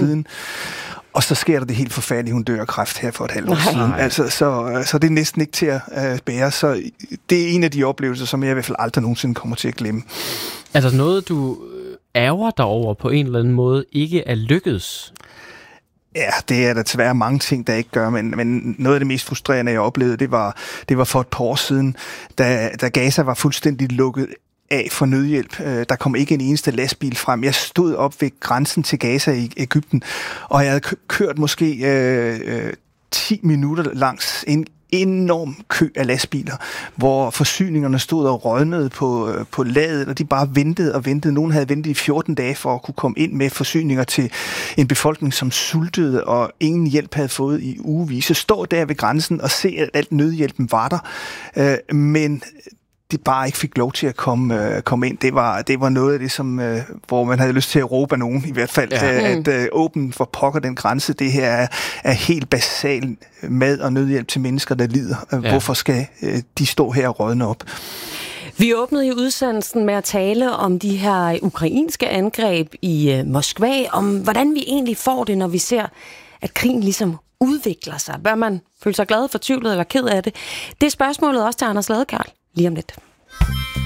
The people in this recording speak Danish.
siden. Og så sker der det helt forfærdelige, hun dør af kræft her for et halvt år siden. Altså, så det er næsten ikke til at bære. Så det er en af de oplevelser, som jeg i hvert fald aldrig nogensinde kommer til at glemme. Altså noget, du ærger dig over på en eller anden måde, ikke er lykkedes? Ja, det er der desværre mange ting, der ikke gør, men noget af det mest frustrerende, jeg oplevede, det var for et par år siden, da Gaza var fuldstændig lukket af for nødhjælp. Der kom ikke en eneste lastbil frem. Jeg stod op ved grænsen til Gaza i Egypten, og jeg havde kørt måske 10 minutter langs en enorm kø af lastbiler, hvor forsyningerne stod og rådnede på ladet, og de bare ventede og ventede. Nogen havde ventet i 14 dage for at kunne komme ind med forsyninger til en befolkning, som sultede, og ingen hjælp havde fået i ugevis. Så stå der ved grænsen og se, at alt nødhjælpen var der, men de bare ikke fik lov til at komme ind. Det var noget af det, som, hvor man havde lyst til at råbe af nogen, i hvert fald, at åben for pokker den grænse. Det her er helt basal mad og nødhjælp til mennesker, der lider. Hvorfor skal de stå her og rådne op? Vi åbnede i udsendelsen med at tale om de her ukrainske angreb i Moskva, om hvordan vi egentlig får det, når vi ser, at krigen ligesom udvikler sig. Bør man føle sig glad, fortvivlet eller ked af det? Det er spørgsmålet også til Anders Ladekarl lige om lidt.